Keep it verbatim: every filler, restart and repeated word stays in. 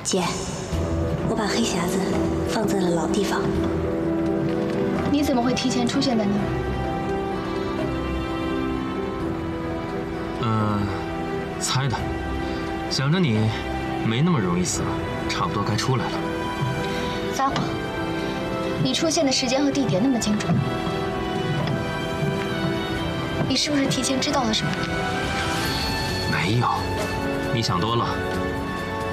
姐，我把黑匣子放在了老地方。 你怎么会提前出现在那儿？ 嗯、呃，猜的。想着你没那么容易死，差不多该出来了。 撒谎！你出现的时间和地点那么精准，你是不是提前知道了什么？ 没有，你想多了。